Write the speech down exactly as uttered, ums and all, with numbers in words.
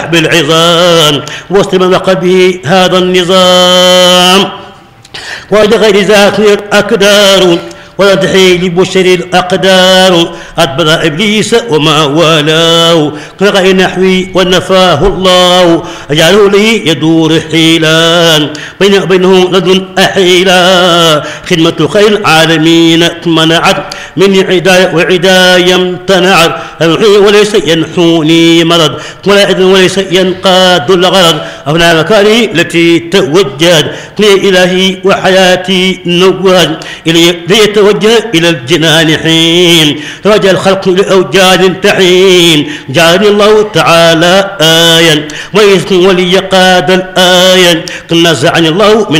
لحب العظام وسلم قلبه هذا النظام. ولغير ذاك الأقدار ولا تحيل لبشر الأقدار أدبر إبليس وما والاه كغير نحوي ونفاه الله أجعله لي يدور حيلان بين وبينه لدن أحيلا خدمة خير العالمين منعت من عداية وعداية امتنعت وليس ينحوني مرض ولا إذن وليس ينقاد الغرض أبناء مكاني التي توجهت لي إلهي وحياتي نوهد إلي ليتوجه إلى الجنان حين توجه الخلق لأوجاد تحين جعلني الله تعالى آيا ويسكن ولي قاد الآيا كن نزعني الله من